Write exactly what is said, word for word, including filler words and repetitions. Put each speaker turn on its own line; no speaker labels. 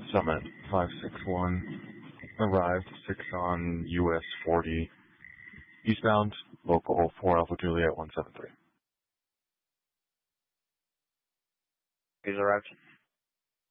Summit five six one, arrived six on U S forty, eastbound, local four Alpha Juliet one seven three.
He's arrived.